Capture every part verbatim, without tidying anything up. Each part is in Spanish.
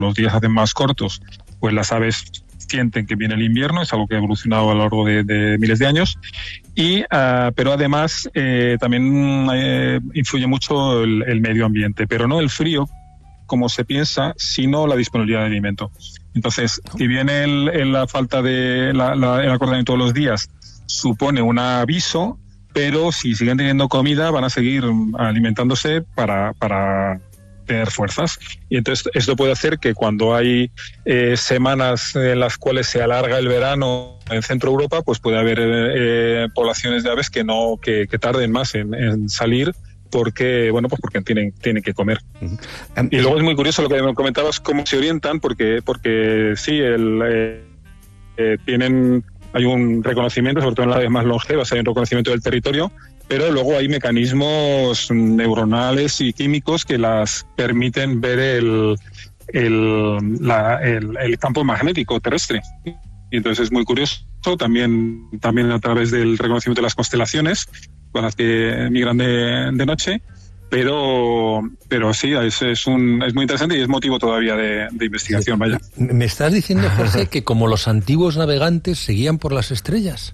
los días hacen más cortos, pues las aves sienten que viene el invierno, es algo que ha evolucionado a lo largo de, de miles de años, y uh, pero además eh, también eh, influye mucho el, el medio ambiente, pero no el frío, como se piensa, sino la disponibilidad de alimento. Entonces, si bien el, el, la falta de la, la, el acordamiento todos los días supone un aviso, pero si siguen teniendo comida van a seguir alimentándose para, para tener fuerzas. Y entonces esto puede hacer que cuando hay eh, semanas en las cuales se alarga el verano en Centro Europa, pues puede haber eh, poblaciones de aves que no que, que tarden más en, en salir, porque bueno pues porque tienen tienen que comer. Uh-huh. Y luego es muy curioso lo que me comentabas, cómo se orientan, porque porque sí el eh, eh, tienen hay un reconocimiento, sobre todo en las aves más longevas hay un reconocimiento del territorio, pero luego hay mecanismos neuronales y químicos que las permiten ver el el, la, el, el campo magnético terrestre. Y entonces es muy curioso también también a través del reconocimiento de las constelaciones con las que migran de, de noche, pero pero sí, es, es, un, es muy interesante y es motivo todavía de, de investigación, vaya. ¿Me estás diciendo, Jorge, que como los antiguos navegantes seguían por las estrellas?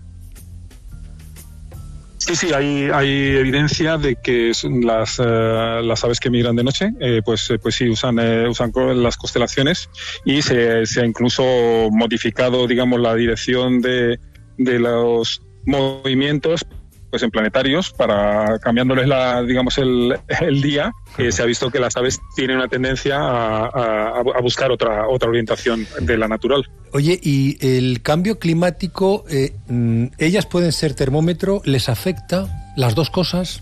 Sí, sí, hay, hay evidencia de que las, uh, las aves que migran de noche, eh, pues, pues sí, usan, eh, usan las constelaciones, y se, se ha incluso modificado, digamos, la dirección de, de los movimientos pues en planetarios, para cambiándoles la digamos el, el día. Eh, se ha visto que las aves tienen una tendencia a, a, a buscar otra otra orientación de la natural. Oye, y el cambio climático, eh, ellas pueden ser termómetro, ¿les afecta las dos cosas?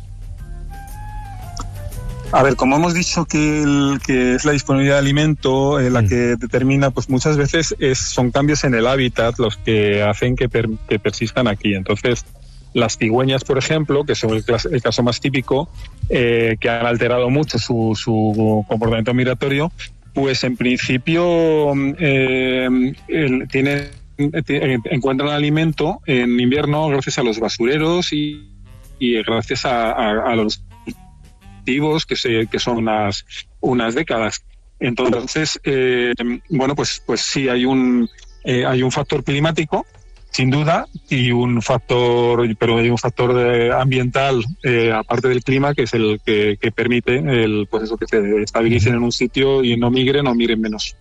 A ver, como hemos dicho que, el, que es la disponibilidad de alimento eh, la mm. que determina, pues muchas veces es, son cambios en el hábitat los que hacen que, per, que persistan aquí. Entonces, las cigüeñas, por ejemplo, que son el, el caso más típico, eh, que han alterado mucho su, su comportamiento migratorio, pues en principio eh, el, tiene, eh, encuentran alimento en invierno gracias a los basureros y, y gracias a, a, a los cultivos, que, se, que son unas, unas décadas. Entonces, eh, bueno, pues, pues sí hay un, eh, hay un factor climático, sin duda, y un factor, pero hay un factor de, ambiental, eh, aparte del clima, que es el que, que permite el, pues eso, que se estabilicen en un sitio y no migren o migren menos.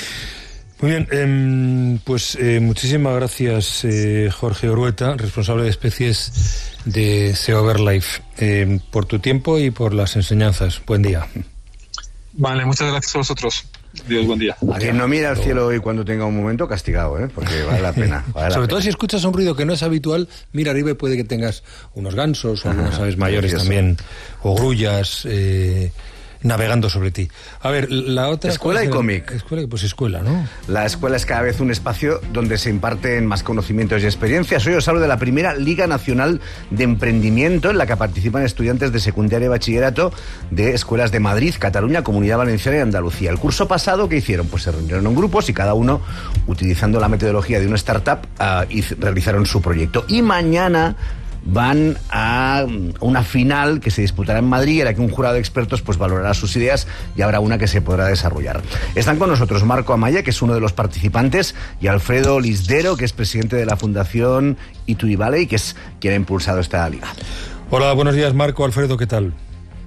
Muy bien, eh, pues eh, muchísimas gracias, eh, Jorge Orueta, responsable de especies de SEO BirdLife, eh, por tu tiempo y por las enseñanzas. Buen día. Vale, muchas gracias a vosotros. Dios, buen día. A quien no mira al cielo hoy cuando tenga un momento, castigado, ¿eh? Porque vale la pena. Vale la Sobre pena. todo si escuchas un ruido que no es habitual, mira arriba y puede que tengas unos gansos o algunas aves mayores precioso. También, o grullas eh, navegando sobre ti. A ver, la otra... Escuela y cómic. Escuela, pues escuela, ¿no? La escuela es cada vez un espacio donde se imparten más conocimientos y experiencias. Hoy os hablo de la primera Liga Nacional de Emprendimiento, en la que participan estudiantes de secundaria y bachillerato de escuelas de Madrid, Cataluña, Comunidad Valenciana y Andalucía. El curso pasado, ¿qué hicieron? Pues se reunieron en grupos y cada uno, utilizando la metodología de una startup, uh, y realizaron su proyecto. Y mañana van a una final que se disputará en Madrid, en la que un jurado de expertos pues valorará sus ideas y habrá una que se podrá desarrollar. Están con nosotros Marco Amaya, que es uno de los participantes, y Alfredo Lisdero, que es presidente de la Fundación Ituy Valley, que es quien ha impulsado esta liga. Hola, buenos días, Marco. Alfredo, ¿qué tal?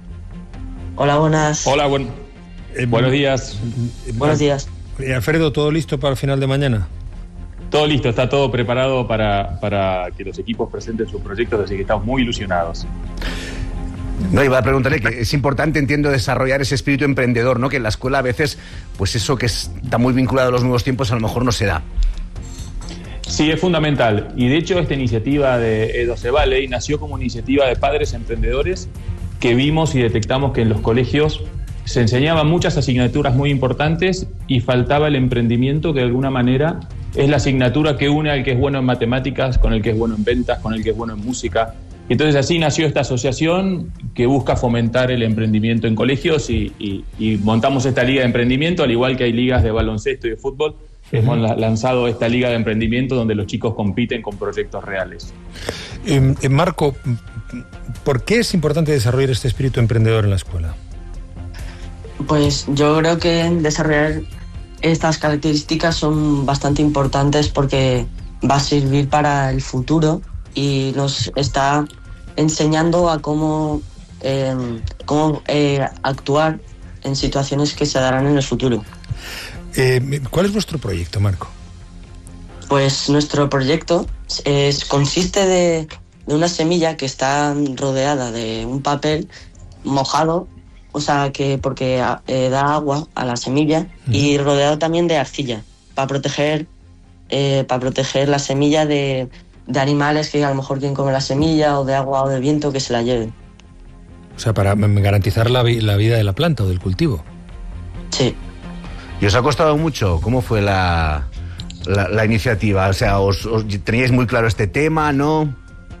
Hola, buenas. Hola, buen... eh, buenos días. Buenos días. ¿Y Alfredo, todo listo para el final de mañana? Todo listo, está todo preparado para, para que los equipos presenten sus proyectos, así que estamos muy ilusionados. No, iba a preguntarle que es importante, entiendo, desarrollar ese espíritu emprendedor, ¿no? Que en la escuela a veces, pues eso que está muy vinculado a los nuevos tiempos, a lo mejor no se da. Sí, es fundamental. Y de hecho esta iniciativa de Ituy Valley nació como iniciativa de padres emprendedores que vimos y detectamos que en los colegios se enseñaban muchas asignaturas muy importantes y faltaba el emprendimiento, que de alguna manera es la asignatura que une al que es bueno en matemáticas, con el que es bueno en ventas, con el que es bueno en música. Y entonces así nació esta asociación que busca fomentar el emprendimiento en colegios y, y, y montamos esta liga de emprendimiento, al igual que hay ligas de baloncesto y de fútbol. Uh-huh. Hemos lanzado esta liga de emprendimiento donde los chicos compiten con proyectos reales. Eh, eh, Marco, ¿por qué es importante desarrollar este espíritu emprendedor en la escuela? Pues yo creo que desarrollar estas características son bastante importantes porque va a servir para el futuro y nos está enseñando a cómo, eh, cómo eh, actuar en situaciones que se darán en el futuro. Eh, ¿Cuál es vuestro proyecto, Marco? Pues nuestro proyecto es, consiste de, de una semilla que está rodeada de un papel mojado, o sea, que porque eh, da agua a la semilla, uh-huh. y rodeado también de arcilla, para proteger, eh, para proteger la semilla de, de animales que a lo mejor quieren comer la semilla, o de agua o de viento que se la lleven. O sea, para garantizar la, vi- la vida de la planta o del cultivo. Sí. ¿Y os ha costado mucho? ¿Cómo fue la, la, la iniciativa? O sea, ¿os, os teníais muy claro este tema, no?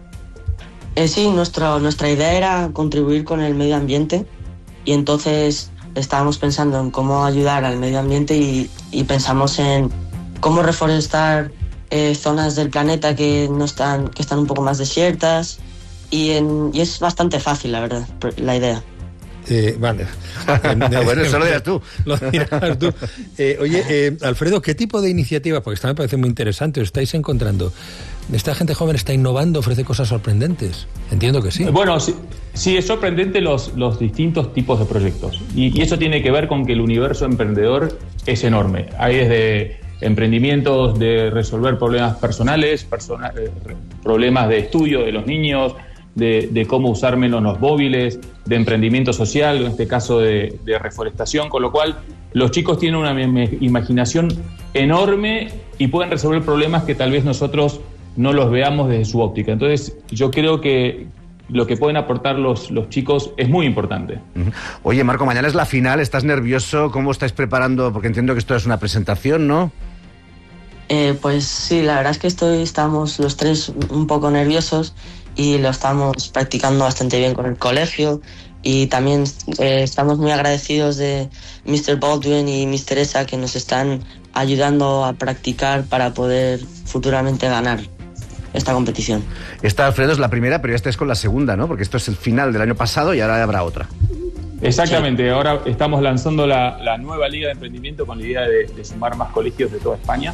Eh, sí, nuestra, nuestra idea era contribuir con el medio ambiente y entonces estábamos pensando en cómo ayudar al medio ambiente y, y pensamos en cómo reforestar eh, zonas del planeta que, no están, que están un poco más desiertas y, en, y es bastante fácil, la verdad, la idea. Eh, vale. Bueno, eso lo dirás tú. Lo dirás tú. Eh, oye, eh, Alfredo, ¿qué tipo de iniciativa? Porque esto me parece muy interesante. ¿Os estáis encontrando? ¿Esta gente joven está innovando, ofrece cosas sorprendentes? Entiendo que sí. Bueno, sí, sí es sorprendente los, los distintos tipos de proyectos. Y, y eso tiene que ver con que el universo emprendedor es enorme. Hay desde emprendimientos de resolver problemas personales, persona, eh, problemas de estudio de los niños, De, de cómo usar menos los móviles, de emprendimiento social, en este caso de, de reforestación, con lo cual los chicos tienen una imaginación enorme y pueden resolver problemas que tal vez nosotros no los veamos desde su óptica. Entonces yo creo que lo que pueden aportar los, los chicos es muy importante. Oye, Marco, mañana es la final, ¿estás nervioso? ¿Cómo estáis preparando? Porque entiendo que esto es una presentación, ¿no? Eh, pues sí, la verdad es que estoy, estamos los tres un poco nerviosos y lo estamos practicando bastante bien con el colegio y también eh, estamos muy agradecidos de mister Baldwin y miss Teresa que nos están ayudando a practicar para poder futuramente ganar esta competición. Esta, Alfredo, es la primera, pero esta es con la segunda, ¿no? Porque esto es el final del año pasado y ahora habrá otra. Exactamente, sí. Ahora estamos lanzando la, la nueva Liga de Emprendimiento con la idea de, de sumar más colegios de toda España.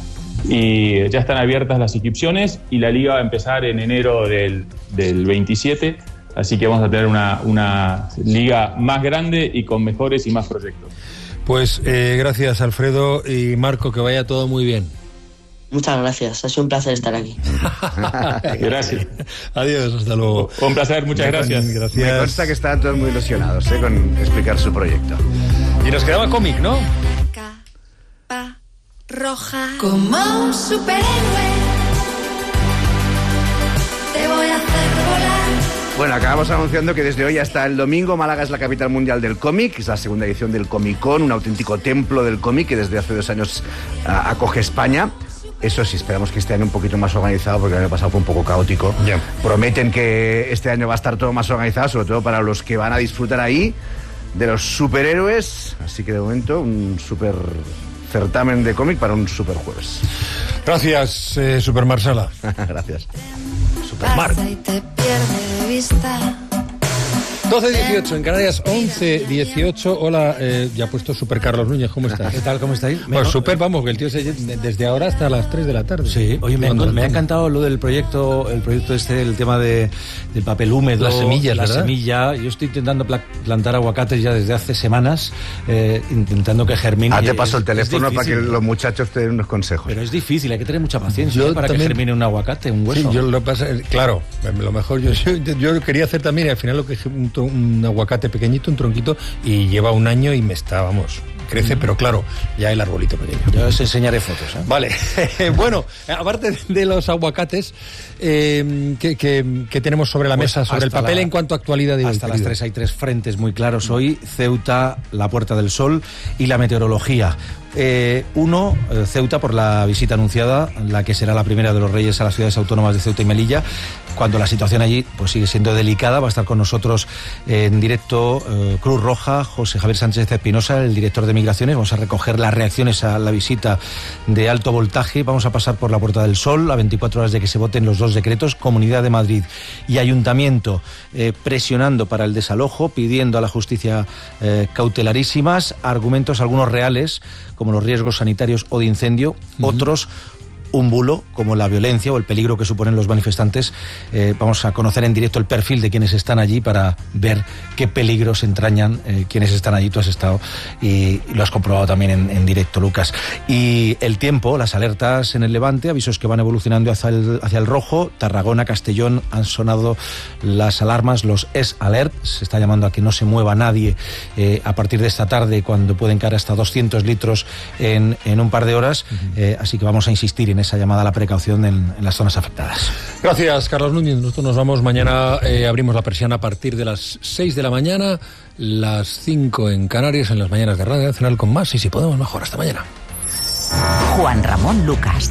Y ya están abiertas las inscripciones y la liga va a empezar en enero del, del veintisiete, así que vamos a tener una, una liga más grande y con mejores y más proyectos. Pues eh, gracias, Alfredo y Marco, que vaya todo muy bien. Muchas gracias, ha sido un placer estar aquí. Gracias. Adiós, hasta luego. Un placer, muchas gracias. Gracias. Me consta que estaban todos muy ilusionados, ¿eh? Con explicar su proyecto. Y nos quedaba cómic, ¿no? Capa roja. Como un superhéroe te voy a hacer volar. Bueno, acabamos anunciando que desde hoy hasta el domingo Málaga es la capital mundial del cómic, es la segunda edición del Comic Con, un auténtico templo del cómic que desde hace dos años uh, acoge España. Eso sí, esperamos que este año un poquito más organizado, porque el año pasado fue un poco caótico. Yeah. Prometen que este año va a estar todo más organizado, sobre todo para los que van a disfrutar ahí de los superhéroes. Así que de momento un super certamen de cómic para un super jueves. Gracias, eh, Supermar Sala. Gracias. Supermar. doce dieciocho en Canarias, once dieciocho. Hola, eh, ya ha puesto Super Carlos Núñez, ¿cómo estás? ¿Qué tal? ¿Cómo estáis? Pues super, vamos, que el tío se desde ahora hasta las tres de la tarde. Sí, oye, me, me ha encantado lo del proyecto, el proyecto este, el tema de, del papel húmedo. Las semillas, la ¿verdad? semilla. Yo estoy intentando pla- plantar aguacates ya desde hace semanas, eh, intentando que germine. Ah, te paso el teléfono difícil, para que los muchachos te den unos consejos. Pero es difícil, hay que tener mucha paciencia Yo ¿eh? para también, que germine un aguacate, un hueso. Sí, yo lo pasa, claro, lo mejor, yo, yo, yo quería hacer también, y al final lo que un, un aguacate pequeñito, un tronquito, y lleva un año y me está, vamos, crece, mm. pero claro, ya el arbolito pequeño. Ya os enseñaré fotos, ¿eh? Vale, bueno, aparte de los aguacates, eh, ¿qué, qué, qué tenemos sobre la pues mesa, sobre el papel la, en cuanto a actualidad? De hasta las tres hay tres frentes muy claros hoy: Ceuta, la Puerta del Sol y la meteorología. Eh, uno, eh, Ceuta, por la visita anunciada, la que será la primera de los Reyes a las ciudades autónomas de Ceuta y Melilla, cuando la situación allí pues sigue siendo delicada. Va a estar con nosotros eh, en directo eh, Cruz Roja, José Javier Sánchez Espinosa, el director de Migraciones. Vamos a recoger las reacciones a la visita de alto voltaje. Vamos a pasar por la Puerta del Sol a veinticuatro horas de que se voten los dos decretos. Comunidad de Madrid y Ayuntamiento eh, presionando para el desalojo, pidiendo a la justicia eh, cautelarísimas, argumentos algunos reales, como los riesgos sanitarios o de incendio, uh-huh. otros un bulo, como la violencia o el peligro que suponen los manifestantes. Eh, vamos a conocer en directo el perfil de quienes están allí para ver qué peligros entrañan eh, quienes están allí. Tú has estado y, y lo has comprobado también en, en directo, Lucas. Y el tiempo, las alertas en el Levante, avisos que van evolucionando hacia el, hacia el rojo. Tarragona, Castellón, han sonado las alarmas, los S Alert. Se está llamando a que no se mueva nadie eh, a partir de esta tarde, cuando pueden caer hasta doscientos litros en, en un par de horas. Uh-huh. Eh, así que vamos a insistir en esa llamada a la precaución en, en las zonas afectadas. Gracias, Carlos Núñez. Nosotros nos vamos mañana, eh, abrimos la persiana a partir de las seis de la mañana, las cinco en Canarias, en las mañanas de Radio Nacional con más, y si podemos mejor. Hasta mañana. Juan Ramón Lucas.